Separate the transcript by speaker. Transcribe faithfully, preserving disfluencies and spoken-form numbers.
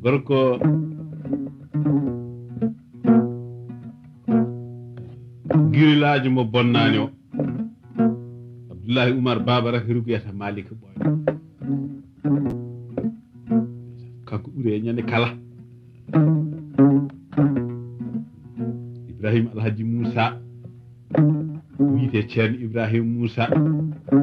Speaker 1: gorko girilaji mo bonnani o Abdoulahi Oumar Baba rek ruguyata Malika Boy kanko ɓuuri e ñande kala Ibrahima Alhaji Moussa wiyete ceerno Ibrahima Moussa